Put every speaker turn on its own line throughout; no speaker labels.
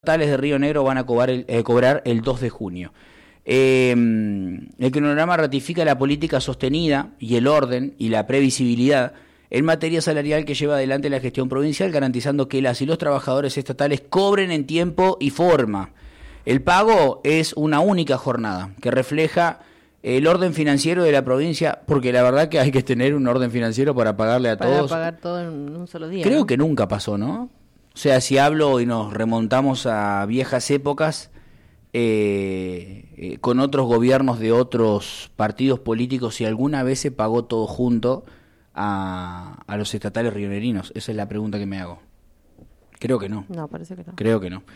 estatales de Río Negro van a cobrar el 2 de junio. El cronograma ratifica la política sostenida y el orden y la previsibilidad en materia salarial que lleva adelante la gestión provincial, garantizando que las y los trabajadores estatales cobren en tiempo y forma. El pago es una única jornada que refleja el orden financiero de la provincia, porque la verdad que hay que tener un orden financiero para pagarle a todos.
Para pagar todo en un solo día.
Creo
¿no?
que nunca pasó, ¿no? O sea, si hablo y nos remontamos a viejas épocas, con otros gobiernos de otros partidos políticos, si alguna vez se pagó todo junto a los estatales rionegrinos. Esa es la pregunta que me hago. Creo que no.
No, parece que no.
Creo que no.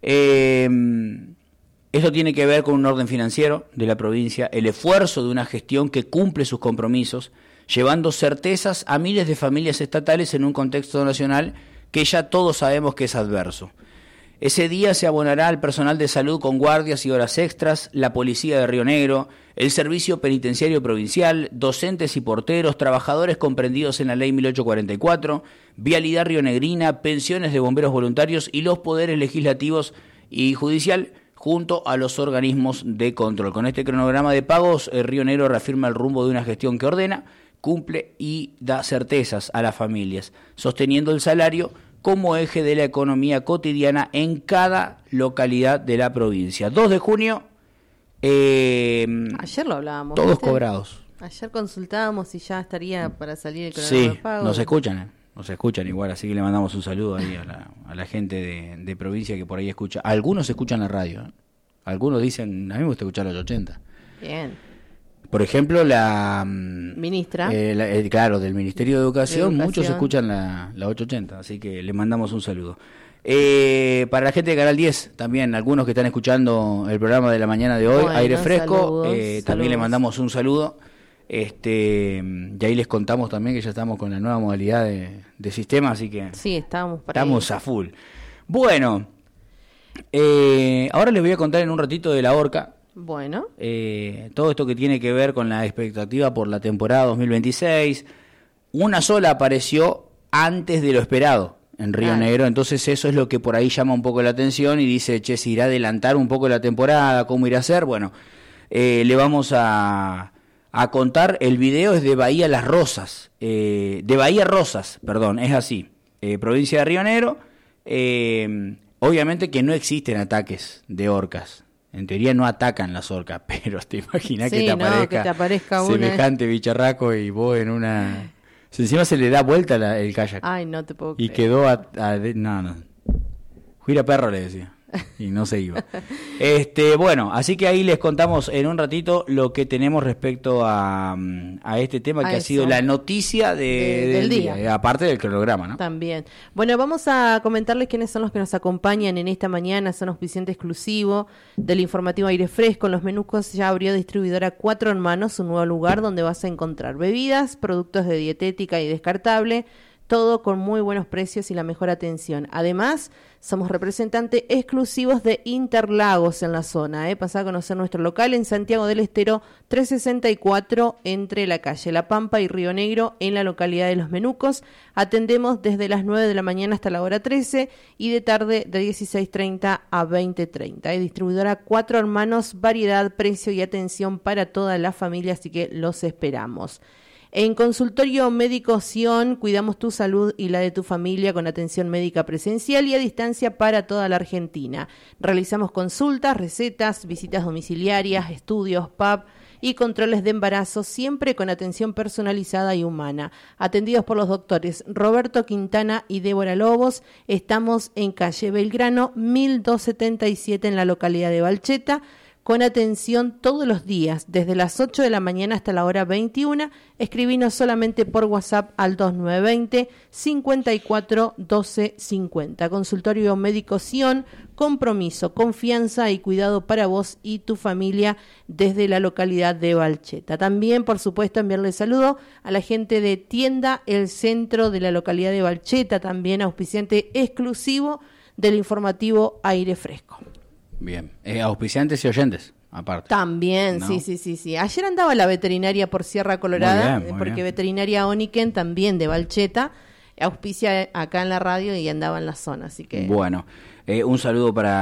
Esto tiene que ver con un orden financiero de la provincia, el esfuerzo de una gestión que cumple sus compromisos, llevando certezas a miles de familias estatales en un contexto nacional que ya todos sabemos que es adverso. Ese día se abonará al personal de salud con guardias y horas extras, la policía de Río Negro, el servicio penitenciario provincial, docentes y porteros, trabajadores comprendidos en la ley 1844, vialidad rionegrina, pensiones de bomberos voluntarios y los poderes legislativos y judicial, junto a los organismos de control. Con este cronograma de pagos, Río Negro reafirma el rumbo de una gestión que ordena, cumple y da certezas a las familias, sosteniendo el salario como eje de la economía cotidiana en cada localidad de la provincia. 2 de junio,
ayer lo hablábamos.
Todos
¿viste?
cobrados.
Ayer consultábamos si ya estaría para salir el cronograma de pago.
Sí, nos escuchan igual, así que le mandamos un saludo ahí a la gente de provincia que por ahí escucha. Algunos escuchan la radio, ¿eh? Algunos dicen, a mí me gusta escuchar los 80.
Bien.
Por ejemplo, la
ministra.
Claro, del Ministerio de Educación, muchos escuchan la 880, así que le mandamos un saludo. Para la gente de Canal 10, también algunos que están escuchando el programa de la mañana de hoy, bueno, Aire Fresco, también le mandamos un saludo. Y ahí les contamos también que ya estamos con la nueva modalidad de sistema, así que
sí, estamos
a full. Bueno, ahora les voy a contar en un ratito de la Orca.
Bueno.
Todo esto que tiene que ver con la expectativa por la temporada 2026. Una sola apareció antes de lo esperado en Río Negro, entonces eso es lo que por ahí llama un poco la atención y dice, che, ¿se irá a adelantar un poco la temporada? ¿Cómo irá a ser? Bueno, le vamos a contar. El video es de Bahía Las Rosas, de Bahía Rosas, perdón, es así, provincia de Río Negro. Obviamente que no existen ataques de orcas. En teoría no atacan las orcas, pero te imaginas que te aparezca semejante bicharraco y vos en una... Encima se le da vuelta el kayak.
Ay, no te puedo
y
creer.
quedó no. Juira perro le decía. Y no se iba. Bueno, así que ahí les contamos en un ratito lo que tenemos respecto a este tema que ha sido la noticia del día, aparte del cronograma, ¿no?
También. Bueno, vamos a comentarles quiénes son los que nos acompañan en esta mañana. Son auspiciante exclusivo del informativo Aire Fresco. En Los Menucos ya abrió distribuidora Cuatro Hermanos, un nuevo lugar donde vas a encontrar bebidas, productos de dietética y descartable, todo con muy buenos precios y la mejor atención. Además, somos representantes exclusivos de Interlagos en la zona. Pasá a conocer nuestro local en Santiago del Estero 364, entre la calle La Pampa y Río Negro, en la localidad de Los Menucos. Atendemos desde las 9 de la mañana hasta la hora 13 y de tarde de 16:30 a 20:30. Distribuidora Cuatro Hermanos, variedad, precio y atención para toda la familia, así que los esperamos. En Consultorio Médico Sion, cuidamos tu salud y la de tu familia con atención médica presencial y a distancia para toda la Argentina. Realizamos consultas, recetas, visitas domiciliarias, estudios, PAP y controles de embarazo, siempre con atención personalizada y humana. Atendidos por los doctores Roberto Quintana y Débora Lobos, estamos en calle Belgrano, 1277 en la localidad de Balcheta, con atención todos los días, desde las 8 de la mañana hasta la hora 21. Escribinos solamente por WhatsApp al 2920 54 12 50. Consultorio Médico Sion, compromiso, confianza y cuidado para vos y tu familia desde la localidad de Balcheta. También, por supuesto, enviarle saludo a la gente de Tienda El Centro de la localidad de Balcheta, también auspiciante exclusivo del informativo Aire Fresco.
Bien, auspiciantes y oyentes, aparte.
También, ¿no? Sí. Ayer andaba la veterinaria por Sierra Colorada, muy bien. Veterinaria Oniken, también de Balcheta, auspicia acá en la radio y andaba en la zona, así que...
Bueno, Un saludo para